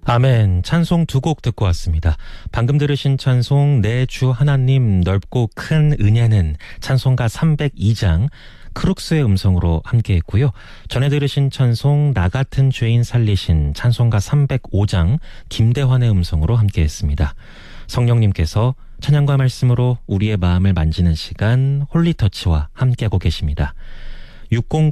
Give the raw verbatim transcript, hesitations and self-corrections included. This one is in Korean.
아멘. 찬송 두 곡 듣고 왔습니다. 방금 들으신 찬송 내 주 하나님 넓고 큰 은혜는 찬송가 삼백이 장 크룩스의 음성으로 함께했고요. 전에 들으신 찬송 나 같은 죄인 살리신 찬송가 삼백오 장 김대환의 음성으로 함께했습니다. 성령님께서 찬양과 말씀으로 우리의 마음을 만지는 시간 홀리터치와 함께하고 계십니다. 육공